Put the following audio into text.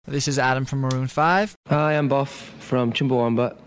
This is Adam from Maroon 5. Hi, I'm Boff from Chumbawamba.